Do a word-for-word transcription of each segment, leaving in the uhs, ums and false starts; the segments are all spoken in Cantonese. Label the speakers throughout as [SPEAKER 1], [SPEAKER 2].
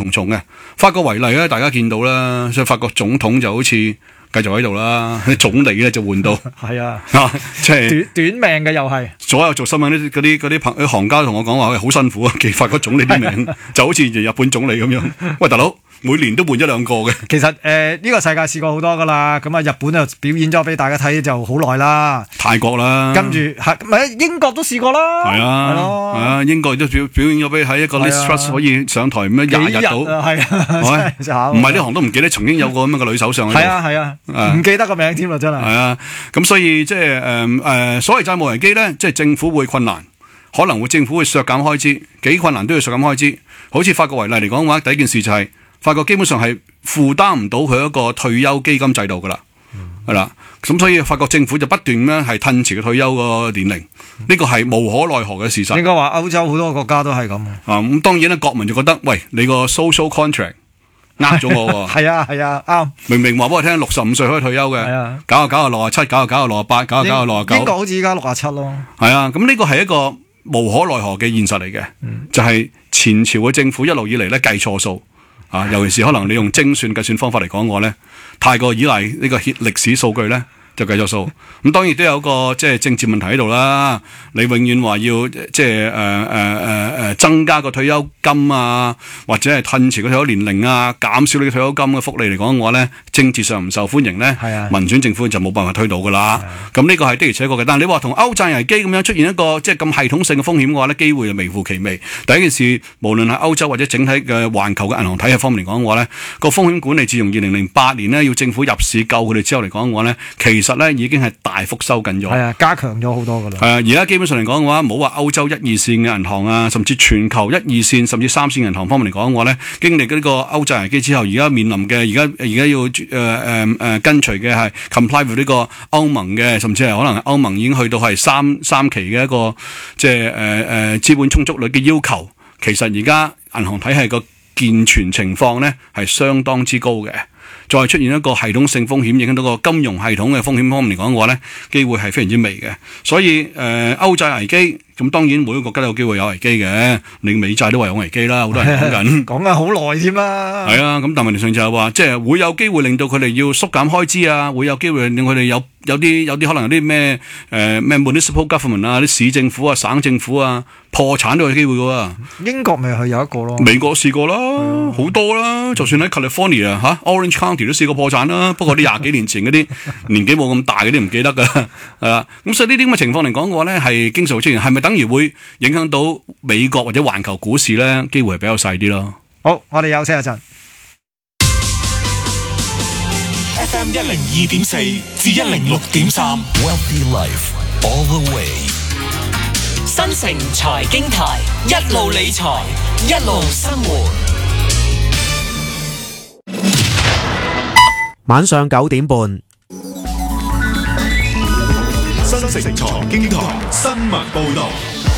[SPEAKER 1] 重重嘅。法國為例咧，大家見到啦，所以法國總統就好似繼續喺度啦，啲總理咧就換到，
[SPEAKER 2] 係啊，
[SPEAKER 1] 即係
[SPEAKER 2] 短短命嘅又係。
[SPEAKER 1] 所有做新聞啲嗰啲嗰啲朋啲行家同我講話，喂，好辛苦啊，記法國總理啲名，就好似日本總理咁樣。喂，大佬，每年都換一兩個嘅。
[SPEAKER 2] 其實誒呢、呃這個世界試過好多噶啦，咁啊日本就表演咗俾大家睇就好耐啦。
[SPEAKER 1] 泰國啦，
[SPEAKER 2] 跟住係唔係英國都試過啦？
[SPEAKER 1] 係啊，係
[SPEAKER 2] 咯，
[SPEAKER 1] 啊，英國都表表演咗俾喺一個 Liz Truss 可以上台咁樣廿日到，
[SPEAKER 2] 係啊，
[SPEAKER 1] 唔係呢行都唔記得曾經有個咁樣嘅女首相喺度。
[SPEAKER 2] 係啊係啊，唔記得個名添啦，真係。
[SPEAKER 1] 係啊，咁所以即係誒誒，所謂債務危機咧，即係政府會困難，可能會政府會削減開支，幾困難都要削減開支。好似法國為例嚟講嘅話，第一件事就係、是、法國基本上係負擔唔到佢一個退休基金制度噶啦，係啦、嗯，咁所以法國政府就不斷咁樣係褪遲嘅退休個年齡，呢、嗯、個係無可奈何嘅事實。應
[SPEAKER 2] 該話歐洲好多國家都係咁啊。
[SPEAKER 1] 咁、嗯、當然咧，國民就覺得喂，你個 social contract 呃咗我喎。
[SPEAKER 2] 係啊係啊，啱。
[SPEAKER 1] 明明話俾我聽，六十五歲可以退休嘅，
[SPEAKER 2] 啊、
[SPEAKER 1] 搞下搞下六十七，搞下搞下六十八，搞下搞下六十九。
[SPEAKER 2] 英國好似而家六十七咯。
[SPEAKER 1] 係啊，咁呢個係一個無可奈何嘅現實嚟嘅，嗯、就係前朝嘅政府一路以嚟咧計錯數啊，尤其是可能你用精算計算方法嚟講嘅話咧，太過依賴呢個歷史數據咧。就計咗數，咁當然都有個即係政治問題喺度啦。你永遠話要即係誒誒誒誒增加個退休金啊，或者係褪遲個退休年齡啊，減少你嘅退休金嘅福利嚟講嘅話咧，政治上唔受歡迎咧，
[SPEAKER 2] 啊、
[SPEAKER 1] 民選政府就冇辦法推到噶啦。咁呢、啊、個係的而且確嘅。但係你話同歐債危機咁樣出現一個即係咁系統性嘅風險嘅話咧，機會就微乎其微。第一件事，無論係歐洲或者整體嘅環球嘅銀行體系方面嚟講嘅話咧，個風險管理自從二零零八年咧要政府入市救佢哋之後嚟講嘅話咧，其實咧已經係大幅收緊咗，
[SPEAKER 2] 係啊，加強咗好多噶啦。
[SPEAKER 1] 係啊，而家基本上嚟講嘅話，唔好話歐洲一二線嘅銀行啊，甚至全球一二線甚至三線銀行方面嚟講嘅話咧，經歷呢個歐債危機之後，而家面臨嘅而家而家要誒誒誒跟隨嘅係 comply with 呢個歐盟嘅，甚至係可能歐盟已經去到係三三期嘅一個即係誒誒資本充足率嘅要求。其實而家銀行體系個健全情況咧係相當之高嘅。再出現一個系統性風險，影響到個金融系統嘅風險方面嚟講嘅話咧，機會係非常之微嘅。所以誒、呃、歐債危機，咁當然每個國家都有機會有危機嘅。你美債都話有危機啦，好多人講緊，
[SPEAKER 2] 講緊好耐添啦。係
[SPEAKER 1] 啊，咁但問題上就係話，即係會有機會令到佢哋要縮減開支啊，會有機會令佢哋有有啲有啲可能有啲咩誒咩 municipal government 啊，啲市政府啊、省政府啊破產都有機會嘅喎。
[SPEAKER 2] 英國咪係有一個咯，
[SPEAKER 1] 美國試過啦，好、嗯、多啦，就算喺 California 嚇、啊、Orange County 都試過破產啦。不過啲廿幾年前嗰啲年紀冇咁大嗰啲唔記得㗎，係啦。咁所以呢啲咁嘅情況嚟講嘅話咧，係經常會出現，係咪等於會影響到美國或者環球股市咧？機會係比較細啲咯。
[SPEAKER 2] 好，我哋休息一陣。
[SPEAKER 3] F M 一零二點四至一零六點三 Wealthy Life All the Way
[SPEAKER 4] 新城財經台，一路理財一路生活。
[SPEAKER 5] 晚上九點半，
[SPEAKER 3] 新城財經台新聞報道。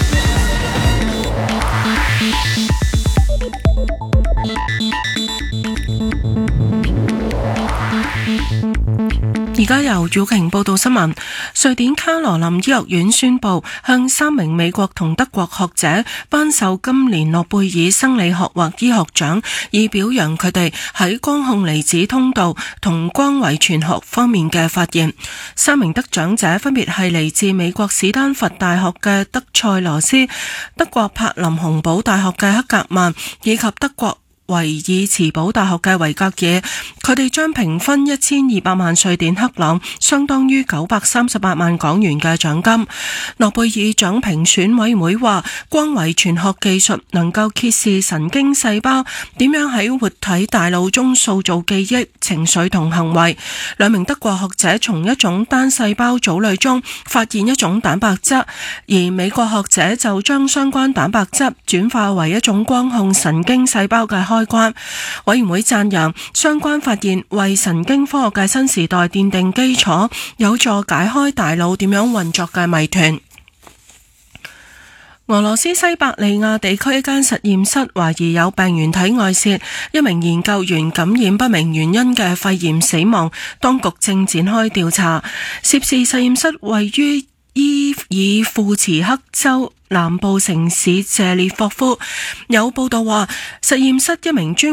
[SPEAKER 6] 而家由宇晴報道新聞。瑞典卡羅林醫學院宣布向三名美國同德國學者頒授今年諾貝爾生理學或醫學獎，以表揚佢哋喺光控離子通道同光遺傳學方面嘅發現。三名得獎者分別係嚟自美國史丹佛大學嘅德塞羅斯、德國柏林洪堡大學嘅克格曼以及德國維爾茨堡大學嘅維格爾，佢哋將平分一千二百萬瑞典克朗，相當於九百三十八萬港元嘅獎金。諾貝爾獎評選委員會話，光遺傳學技術能夠揭示神經細胞點樣喺活體大腦中塑造記憶、情緒同行為。兩名德國學者從一種單細胞組類中發現一種蛋白質，而美國學者就將相關蛋白質轉化為一種光控神經細胞嘅開關。委員會讚揚相關發現為神經科學嘅新時代奠定基礎，有助解開大腦點樣運作嘅謎團。俄羅斯西伯利亞地區一間實驗室懷疑有病原體外泄，一名研究員感染不明原因嘅肺炎死亡，當局正展開調查。涉事實驗室位於伊爾庫茨克州南部城市謝列霍夫。有報道話，實驗室一名專